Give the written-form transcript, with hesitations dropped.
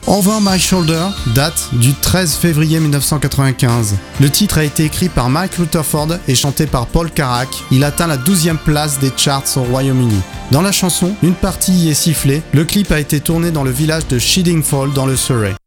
Over My Shoulder date du 13 février 1995. Le titre a été écrit par Mike Rutherford et chanté par Paul Carrack. Il atteint la 12e place des charts au Royaume-Uni. Dans la chanson, une partie y est sifflée. Le clip a été tourné dans le village de Chiddingfold dans le Surrey.